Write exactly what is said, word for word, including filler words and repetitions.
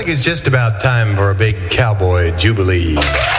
like it's just about time for a big cowboy jubilee.